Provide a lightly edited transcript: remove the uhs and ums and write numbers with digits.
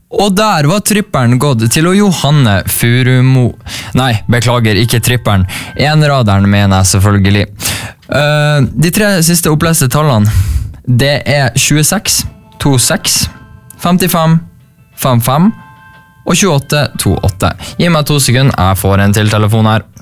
Og der var tripperen gått til Johanne Furumo. Nei, beklager, ikke tripperen. Enraderen mener jeg selvfølgelig. De 3 siste oppleste tallene, det er 26, 26, 55, 55 og 28, 28. Gi meg 2 sekunder, jeg får en til telefon her.